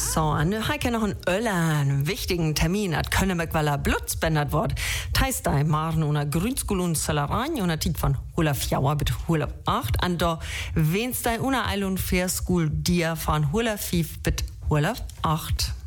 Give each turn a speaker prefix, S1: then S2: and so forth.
S1: So, und nu habe ich noch einen wichtigen Termin, at Könnebeck, weil Blutsbändert wird. Teistei, Maren und Grünskul und Zellereien und Tit von 11 bis 8. Und da Wednesday und Eilund für School dir von 5 bis 8.